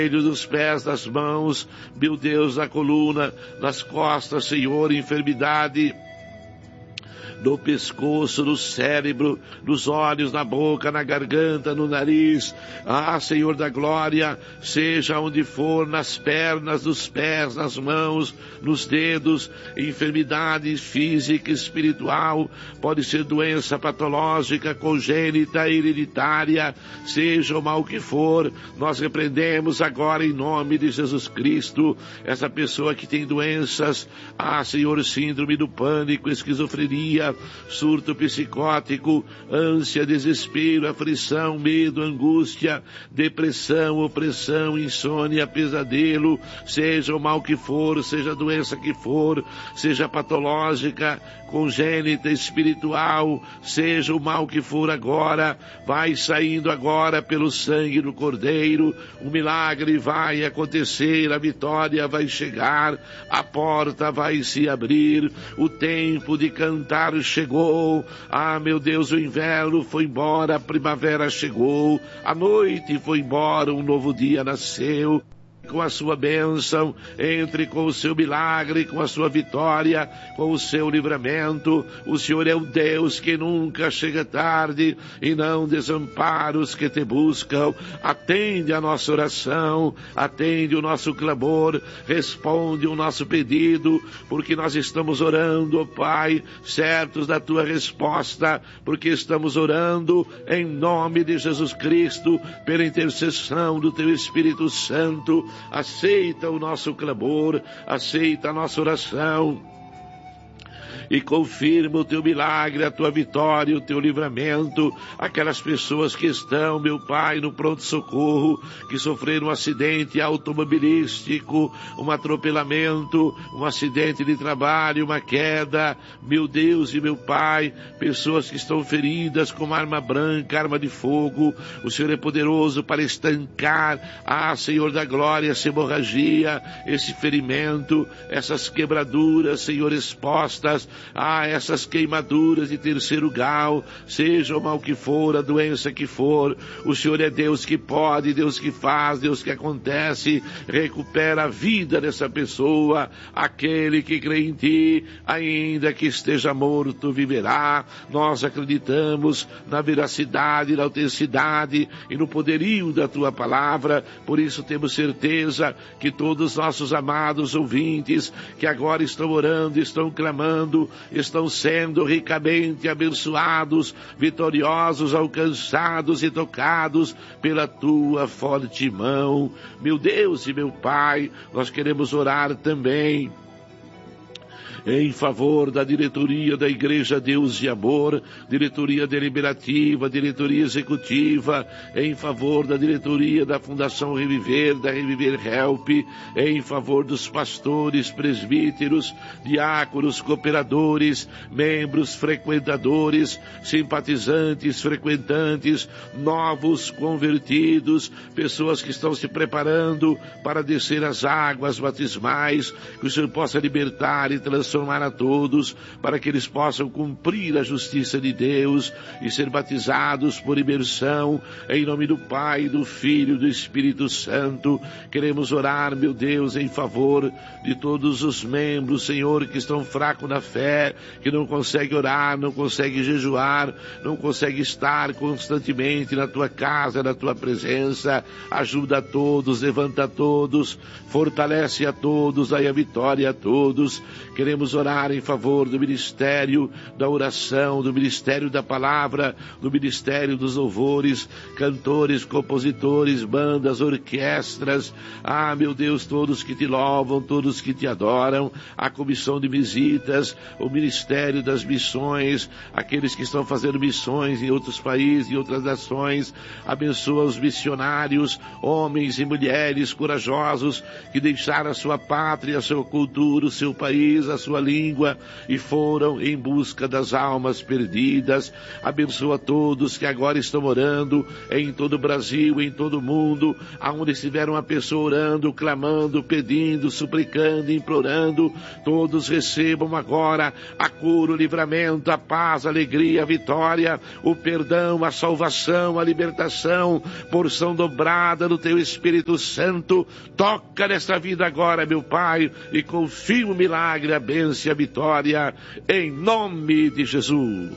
dos pés, das mãos, meu Deus, na coluna, nas costas, Senhor, enfermidade no pescoço, no cérebro, nos olhos, na boca, na garganta, no nariz. Ah, Senhor da glória, seja onde for, nas pernas, nos pés, nas mãos, nos dedos, enfermidade física, espiritual, pode ser doença patológica, congênita, hereditária, seja o mal que for, nós repreendemos agora em nome de Jesus Cristo, essa pessoa que tem doenças, ah, Senhor, síndrome do pânico, esquizofrenia, surto psicótico, ânsia, desespero, aflição, medo, angústia, depressão, opressão, insônia, pesadelo, seja o mal que for, seja a doença que for, seja patológica, congênita, espiritual, seja o mal que for agora, vai saindo agora pelo sangue do Cordeiro, o milagre vai acontecer, a vitória vai chegar, a porta vai se abrir, o tempo de cantar chegou, ah, meu Deus, o inverno foi embora, a primavera chegou, a noite foi embora, um novo dia nasceu. Com a sua bênção, entre com o seu milagre, com a sua vitória, com o seu livramento. O Senhor é o Deus que nunca chega tarde e não desampara os que te buscam. Atende a nossa oração, atende o nosso clamor, responde o nosso pedido, porque nós estamos orando, ó Pai, certos da tua resposta, porque estamos orando em nome de Jesus Cristo, pela intercessão do teu Espírito Santo. Aceita o nosso clamor, aceita a nossa oração e confirma o teu milagre, a tua vitória, o teu livramento. Aquelas pessoas que estão, meu Pai, no pronto-socorro, que sofreram um acidente automobilístico, um atropelamento, um acidente de trabalho, uma queda, meu Deus e meu Pai, pessoas que estão feridas com arma branca, arma de fogo. O Senhor é poderoso para estancar, Senhor da glória, essa hemorragia, esse ferimento, essas quebraduras, Senhor, expostas, essas queimaduras de terceiro grau, seja o mal que for, a doença que for. O Senhor é Deus que pode, Deus que faz, Deus que acontece. Recupera a vida dessa pessoa. Aquele que crê em ti, ainda que esteja morto, viverá. Nós acreditamos na veracidade, na autenticidade e no poderio da tua palavra. Por isso temos certeza que todos os nossos amados ouvintes que agora estão orando, estão clamando, estão sendo ricamente abençoados, vitoriosos, alcançados e tocados pela tua forte mão. Meu Deus e meu Pai, nós queremos orar também em favor da diretoria da Igreja Deus e Amor, diretoria deliberativa, diretoria executiva, em favor da diretoria da Fundação Reviver, da Reviver Help, em favor dos pastores, presbíteros, diáconos, cooperadores, membros, frequentadores, simpatizantes, frequentantes, novos convertidos, pessoas que estão se preparando para descer as águas batismais, que o Senhor possa libertar e transformar a todos, para que eles possam cumprir a justiça de Deus e ser batizados por imersão, em nome do Pai, do Filho e do Espírito Santo. Queremos orar, meu Deus, em favor de todos os membros, Senhor, que estão fracos na fé, que não conseguem orar, não conseguem jejuar, não conseguem estar constantemente na tua casa, na tua presença. Ajuda a todos, levanta a todos, fortalece a todos, dai a vitória a todos. Queremos orar em favor do ministério da oração, do ministério da palavra, do ministério dos louvores, cantores, compositores, bandas, orquestras, meu Deus, todos que te louvam, todos que te adoram, a comissão de visitas, o ministério das missões, aqueles que estão fazendo missões em outros países, em outras nações. Abençoa os missionários, homens e mulheres corajosos que deixaram a sua pátria, a sua cultura, o seu país, a sua sua língua e foram em busca das almas perdidas. Abençoa todos que agora estão orando em todo o Brasil, em todo o mundo, aonde estiver uma pessoa orando, clamando, pedindo, suplicando, implorando, todos recebam agora a cura, o livramento, a paz, a alegria, a vitória, o perdão, a salvação, a libertação, porção dobrada do teu Espírito Santo. Toca nesta vida agora, meu Pai, e confirma o milagre, a bênção e a vitória, em nome de Jesus.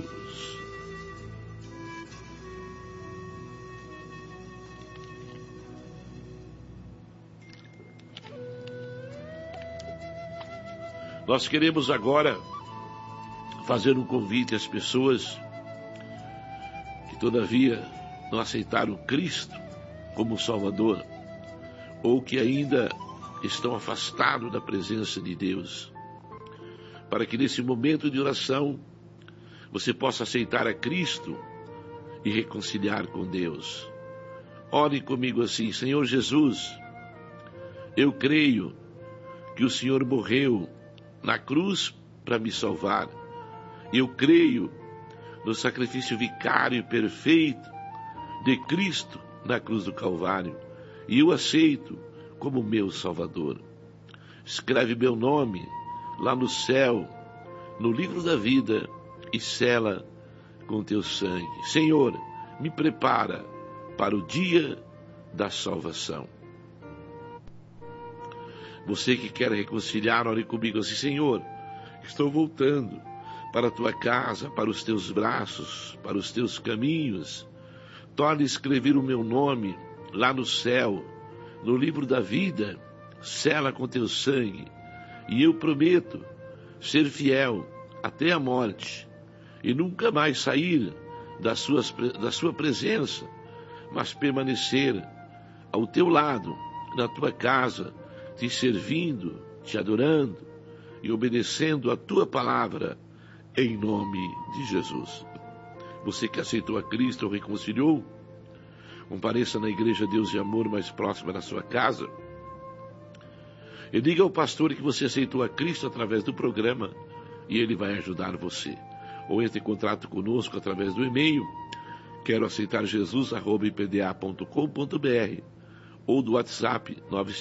Nós queremos agora fazer um convite às pessoas que todavia não aceitaram Cristo como Salvador, ou que ainda estão afastados da presença de Deus, para que nesse momento de oração você possa aceitar a Cristo e reconciliar com Deus. Ore comigo assim: Senhor Jesus, eu creio que o Senhor morreu na cruz para me salvar. Eu creio no sacrifício vicário e perfeito de Cristo na cruz do Calvário, e eu aceito como meu Salvador. Escreve meu nome lá no céu, no livro da vida, e sela com teu sangue. Senhor, me prepara para o dia da salvação. Você que quer reconciliar, ore comigo assim: Senhor, estou voltando para a tua casa, para os teus braços, para os teus caminhos. Torne a escrever o meu nome lá no céu, no livro da vida, sela com teu sangue, e eu prometo ser fiel até a morte, e nunca mais sair da sua presença, mas permanecer ao teu lado, na tua casa, te servindo, te adorando e obedecendo a tua palavra, em nome de Jesus. Você que aceitou a Cristo ou reconciliou, compareça na Igreja Deus e Amor mais próxima da sua casa e diga ao pastor que você aceitou a Cristo através do programa, e ele vai ajudar você. Ou entre em contato conosco através do e-mail quero aceitar jesus@ipda.com.br ou do WhatsApp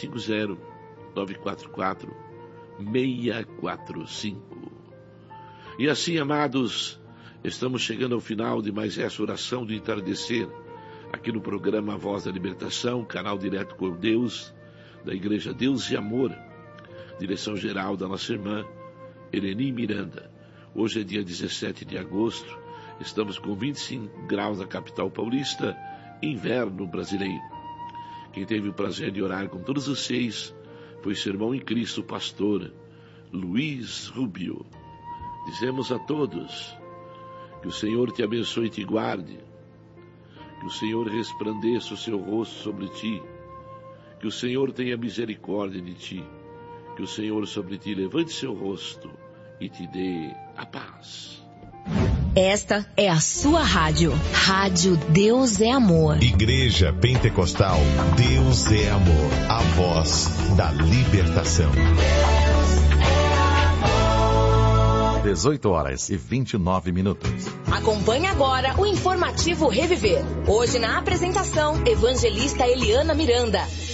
950-944-645. E assim, amados, estamos chegando ao final de mais essa oração do entardecer, aqui no programa Voz da Libertação, canal direto com Deus, da Igreja Deus e Amor, direção geral da nossa irmã Eleni Miranda. Hoje é dia 17 de agosto, estamos com 25 graus na capital paulista, inverno brasileiro. Quem teve o prazer de orar com todos vocês foi seu irmão em Cristo, o pastor Luiz Rubio. Dizemos a todos que o Senhor te abençoe e te guarde, que o Senhor resplandeça o seu rosto sobre ti, que o Senhor tenha misericórdia de ti, que o Senhor sobre ti levante seu rosto e te dê a paz. Esta é a sua rádio. Rádio Deus é Amor. Igreja Pentecostal Deus é Amor. A voz da libertação. 18h29. Acompanhe agora o informativo Reviver. Hoje na apresentação, evangelista Eliana Miranda.